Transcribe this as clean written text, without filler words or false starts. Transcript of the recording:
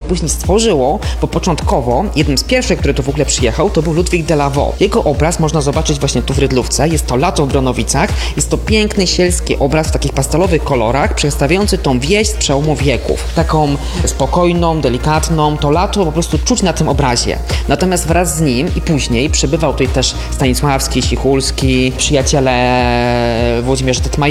później stworzyło, bo początkowo jednym z pierwszych, który tu w ogóle przyjechał, to był Ludwik de Lavaux. Jego obraz można zobaczyć właśnie tu w Rydlówce. Jest to Lato w Bronowicach. Jest to piękny, sielski obraz w takich pastelowych kolorach, przedstawiający tą wieś z przełomu wieków. Taką spokojną, delikatną. To lato po prostu czuć na tym obrazie. Natomiast wraz z nim i później przybywał tutaj też Stanisławski, Sichulski, przyjaciele Włodzimierza Tytmajewa,